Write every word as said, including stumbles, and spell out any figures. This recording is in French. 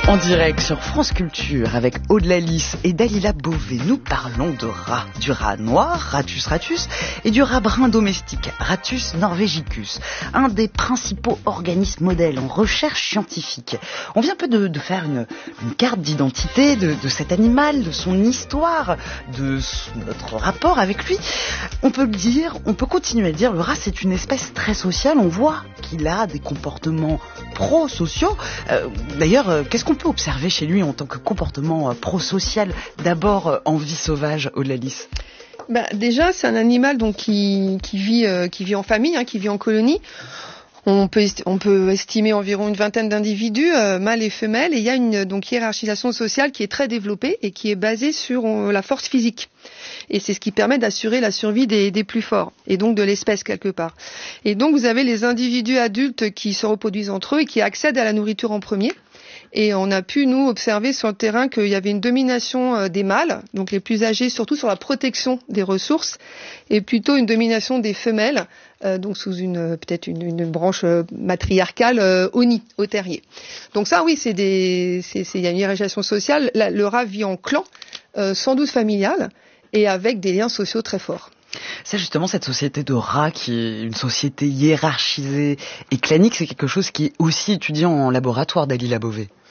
En direct sur France Culture avec Aude Lalice et Dalila Beauvais, nous parlons de rats. Du rat noir, Rattus ratus, et du rat brun domestique, Rattus norvegicus. Un des principaux organismes modèles en recherche scientifique. On vient un peu de, de faire une, une carte d'identité de, de cet animal, de son histoire, de son, notre rapport avec lui. On peut le dire, on peut continuer à le dire, le rat c'est une espèce très sociale. On voit qu'il a des comportements pro-sociaux. Euh, d'ailleurs, euh, qu'est-ce qu'on peut observer chez lui en tant que comportement euh, pro-social, d'abord euh, en vie sauvage, Aude Lalice? Bah, déjà, c'est un animal donc qui, qui vit euh, qui vit en famille, hein, qui vit en colonie. On peut, on peut estimer environ une vingtaine d'individus, euh, mâles et femelles, et il y a une donc hiérarchisation sociale qui est très développée et qui est basée sur euh, la force physique. Et c'est ce qui permet d'assurer la survie des, des plus forts, et donc de l'espèce quelque part. Et donc vous avez les individus adultes qui se reproduisent entre eux et qui accèdent à la nourriture en premier. Et on a pu, nous, observer sur le terrain qu'il y avait une domination des mâles, donc les plus âgés, surtout sur la protection des ressources, et plutôt une domination des femelles, euh, donc sous une peut-être une, une branche matriarcale euh, au nid, au terrier. Donc ça, oui, c'est des, c'est, c'est, il y a une hiérarchisation sociale. La, le rat vit en clan, euh, sans doute familial, et avec des liens sociaux très forts. C'est justement cette société de rats qui est une société hiérarchisée et clanique, c'est quelque chose qui est aussi étudié en laboratoire, Dalila Beauvais.